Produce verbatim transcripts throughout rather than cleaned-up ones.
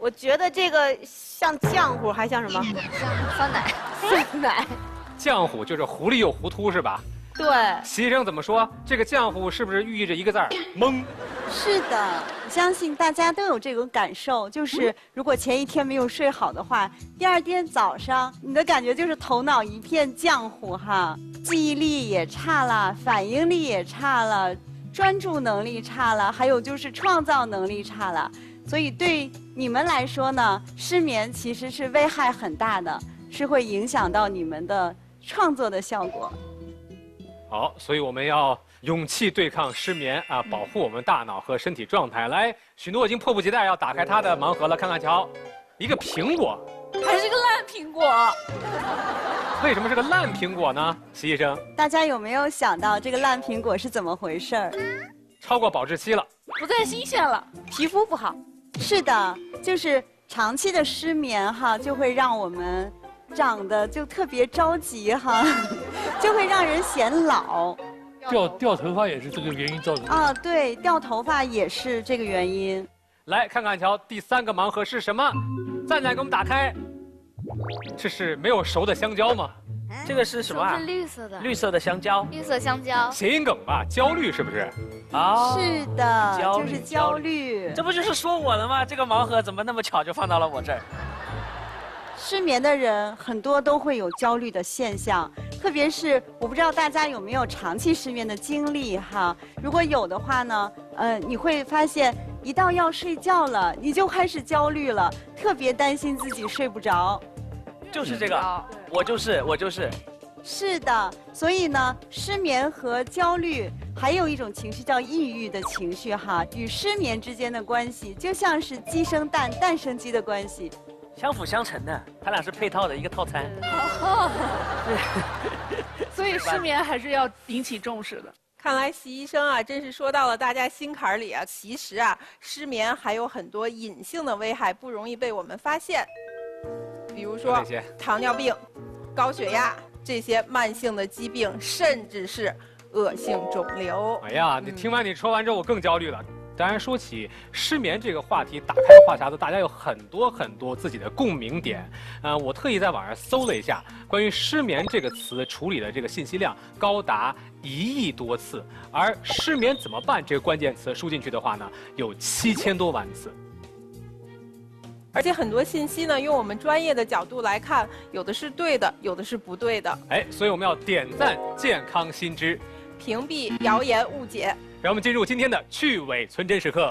我觉得这个像浆糊，还像什么？ 酸奶。 酸奶。 浆糊就是糊里又糊涂是吧？ 对。 习医生怎么说？这个浆糊是不是寓意着一个字儿懵？ 是的，我相信大家都有这种感受，就是如果前一天没有睡好的话，第二天早上你的感觉就是头脑一片浆糊哈，记忆力也差了，反应力也差了，专注能力差了，还有就是创造能力差了。所以对你们来说呢，失眠其实是危害很大的，是会影响到你们的创作的效果。 好，所以我们要勇气对抗失眠啊，保护我们大脑和身体状态。来，许诺已经迫不及待要打开他的盲盒了，看看瞧，一个苹果， 还是个烂苹果。 为什么是个烂苹果呢？习医生， 大家有没有想到这个烂苹果是怎么回事儿？ 超过保质期了， 不再新鲜了，皮肤不好。 是的，就是长期的失眠哈，就会让我们长得就特别着急哈，就会让人显老。 掉掉头发也是这个原因造成的啊，对，掉头发也是这个原因。 来看看瞧，第三个盲盒是什么？站起来给我们打开。这是没有熟的香蕉吗？ 这个是什么啊？ 是绿色的。 绿色的香蕉。 绿色香蕉。 谐音梗吧，焦虑是不是？ 啊， 是的，就是焦虑。 这不就是说我了吗？这个盲盒怎么那么巧就放到了我这儿？ 失眠的人很多都会有焦虑的现象，特别是我不知道大家有没有长期失眠的经历哈。如果有的话呢，呃，你会发现一到要睡觉了，你就开始焦虑了，特别担心自己睡不着。 就是这个，我就是我就是。 是的，所以呢，失眠和焦虑还有一种情绪叫抑郁的情绪哈，与失眠之间的关系就像是鸡生蛋，蛋生鸡的关系。 相辅相成的，它俩是配套的一个套餐。 哦，所以失眠还是要引起重视的。 看来习医生啊，真是说到了大家心坎里啊。其实啊，失眠还有很多隐性的危害，不容易被我们发现。比如说糖尿病、高血压这些慢性的疾病，甚至是恶性肿瘤。 哎呀，你听完你说完之后，我更焦虑了。当然，说起失眠这个话题，打开话匣子，大家有很多很多自己的共鸣点。呃，我特意在网上搜了一下，关于失眠这个词处理的这个信息量高达一亿多次，而失眠怎么办这个关键词输进去的话呢，有七千多万次。 而且很多信息呢，用我们专业的角度来看，有的是对的，有的是不对的。 哎，所以我们要点赞健康新知， 屏蔽谣言误解。 让我们进入今天的去伪存真时刻。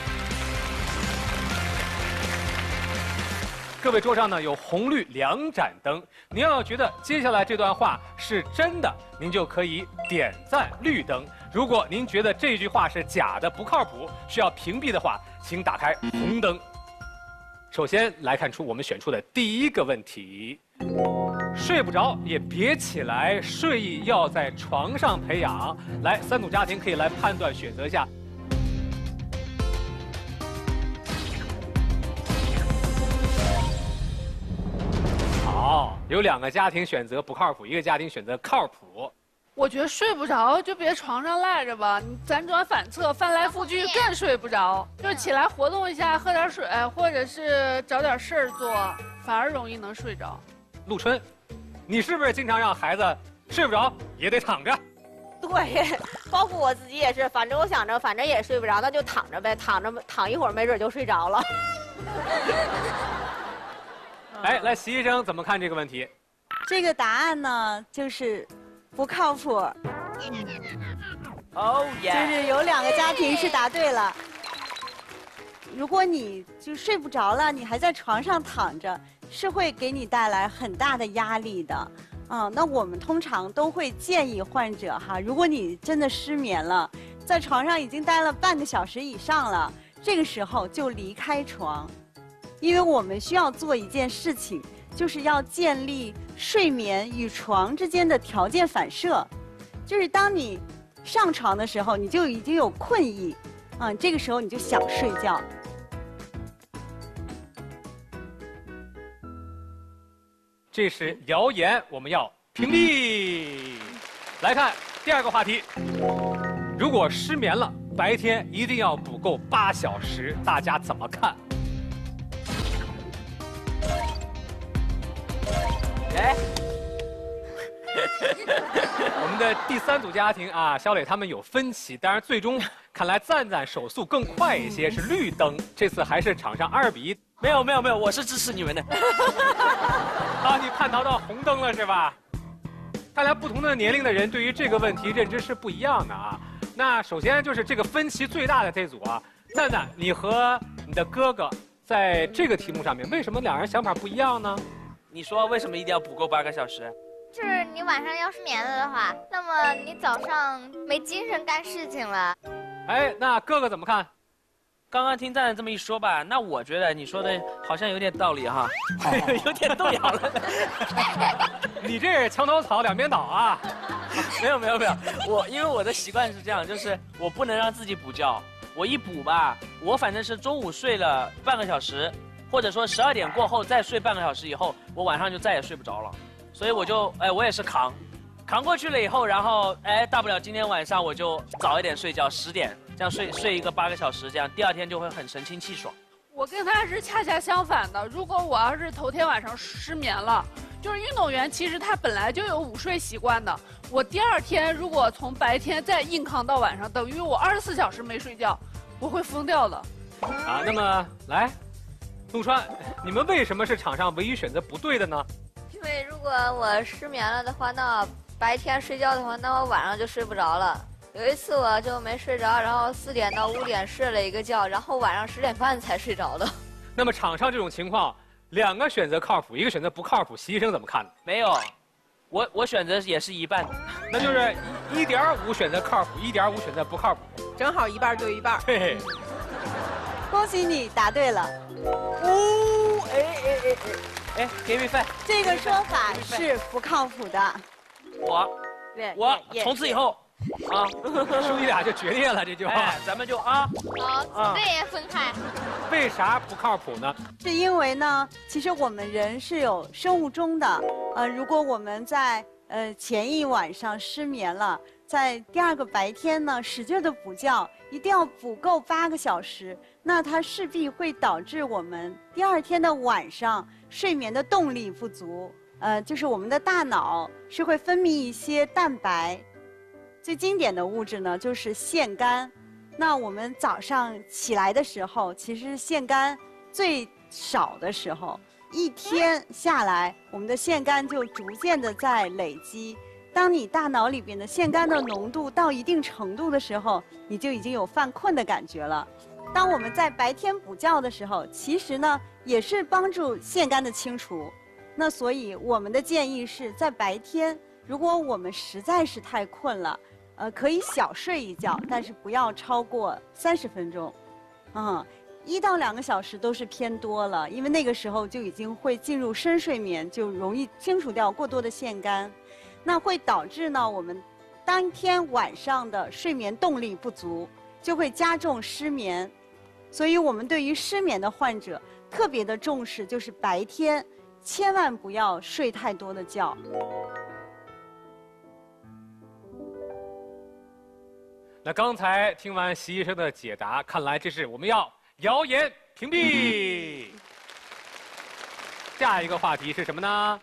各位桌上呢有红绿两盏灯，您要觉得接下来这段话是真的，您就可以点赞绿灯；如果您觉得这句话是假的、不靠谱，需要屏蔽的话，请打开红灯。首先来看出我们选出的第一个问题。睡不着也别起来，睡意要在床上培养。来，三组家庭可以来判断选择一下。好，有两个家庭选择不靠谱，一个家庭选择靠谱。 我觉得睡不着就别床上赖着吧，你辗转反侧、翻来覆去更睡不着。就是起来活动一下，喝点水，或者是找点事儿做，反而容易能睡着。 陆春，你是不是经常让孩子睡不着也得躺着？ 对，包括我自己也是，反正我想着，反正也睡不着，那就躺着呗，躺着躺一会儿，没准就睡着了。 哎，来，习医生怎么看这个问题？ 这个答案呢，就是不靠谱。 哦耶！ 就是有两个家庭是答对了。如果你就睡不着了，你还在床上躺着，是会给你带来很大的压力的。嗯，那我们通常都会建议患者哈，如果你真的失眠了，在床上已经待了半个小时以上了，这个时候就离开床，因为我们需要做一件事情，就是要建立睡眠与床之间的条件反射，就是当你上床的时候，你就已经有困意，嗯，这个时候你就想睡觉。 这是谣言，我们要屏蔽。来看第二个话题，如果失眠了，白天一定要补够八小时，大家怎么看？ 那第三组家庭啊，小磊他们有分歧，但是最终看来赞赞手速更快一些，是绿灯。这次还是场上二比一。 没有没有没有，我是支持你们的。 啊，你叛逃到红灯了是吧？看来不同的年龄的人对于这个问题认知是不一样的啊。那首先就是这个分歧最大的这组啊，赞赞，你和你的哥哥在这个题目上面，为什么两人想法不一样呢？ 你说为什么一定要补够八个小时？ 就是你晚上要失眠了的话，那么你早上没精神干事情了。 哎，那哥哥怎么看？ 刚刚听赞赞这么一说吧，那我觉得你说的好像有点道理哈，有点动摇了。 你这是墙头草两边倒啊！ 没有没有没有，我因为我的习惯是这样，就是我不能让自己补觉，我一补吧，我反正是中午睡了半个小时，或者说十二点过后再睡半个小时以后，我晚上就再也睡不着了，所以我就哎我也是扛，扛过去了以后，然后哎大不了今天晚上我就早一点睡觉，十点这样睡睡一个八个小时，这样第二天就会很神清气爽。 我跟他是恰恰相反的，如果我要是头天晚上失眠了。就是运动员，其实他本来就有午睡习惯的。我第二天如果从白天再硬扛到晚上，等于我二十四小时没睡觉，我会疯掉的。 啊，那么来，陆川，你们为什么是场上唯一选择不对的呢？ 因为如果我失眠了的话，那白天睡觉的话，那我晚上就睡不着了。有一次我就没睡着，然后四点到五点睡了一个觉，然后晚上十点半才睡着的。 那么场上这种情况。两个选择靠谱，一个选择不靠谱，习医生怎么看呢？ 没有，我我选择也是一半， 那就是一点五选择靠谱，一点五选择不靠谱， 正好一半对一半。 嘿， 恭喜你答对了。 哦，哎哎哎哎，哎 ，give me five。 这个说法是不靠谱的。 我，我从此以后。啊， 兄弟俩就决裂了，这句话， 哎、咱们就啊， 好，这也分开。 为啥不靠谱呢？ 是因为呢，其实我们人是有生物钟的，呃，如果我们在呃前一晚上失眠了，在第二个白天呢使劲的补觉，一定要补够八个小时，那它势必会导致我们第二天的晚上睡眠的动力不足，呃，就是我们的大脑是会分泌一些蛋白。最经典的物质呢，就是腺苷。那我们早上起来的时候，其实腺苷最少的时候，一天下来，我们的腺苷就逐渐的在累积。当你大脑里边的腺苷的浓度到一定程度的时候，你就已经有犯困的感觉了。当我们在白天补觉的时候，其实呢也是帮助腺苷的清除。那所以我们的建议是在白天，如果我们实在是太困了。呃，可以小睡一觉，但是不要超过三十分钟，嗯，一到两个小时都是偏多了，因为那个时候就已经会进入深睡眠，就容易清除掉过多的腺苷，那会导致呢我们当天晚上的睡眠动力不足，就会加重失眠，所以我们对于失眠的患者特别的重视，就是白天千万不要睡太多的觉。 那刚才听完习医生的解答，看来这是我们要谣言屏蔽。下一个话题是什么呢？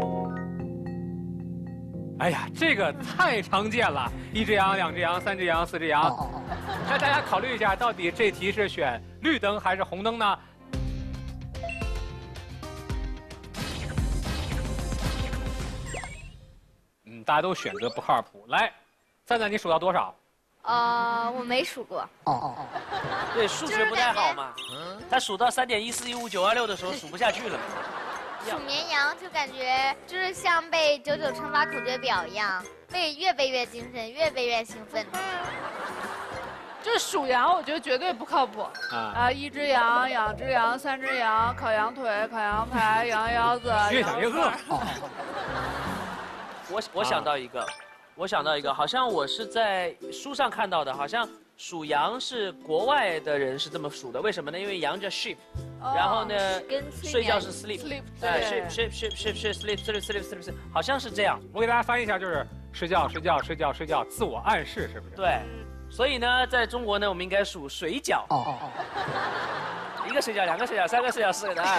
哎呀，这个太常见了，一只羊、两只羊、三只羊、四只羊。那大家考虑一下，到底这题是选绿灯还是红灯呢？嗯，大家都选择不靠谱。来，赞赞，你数到多少？ 呃，我没数过。 哦哦哦，对，数学不太好嘛。他数到三点一四一五九二六的时候数不下去了。 数绵羊就感觉就是像背九九乘法口诀表一样，背越背越精神，越背越兴奋。 这数羊，我觉得绝对不靠谱啊！啊，一只羊，两只羊，三只羊，烤羊腿，烤羊排，羊腰子。 越想越饿。 我我想到一个。我想到一个，好像我是在书上看到的，好像数羊是国外的人是这么数的，为什么呢？因为羊叫 sheep，、哦、然后呢，睡觉是 sleep， 哎 sheep sheep sheep sheep sheep sleep sleep sleep sleep sleep， 好像是这样。 我给大家翻译一下，就是睡觉睡觉睡觉睡觉，自我暗示是不是？ 对，所以呢，在中国呢，我们应该数水饺。哦哦哦。一个水饺，两个水饺，三个水饺，四个啊，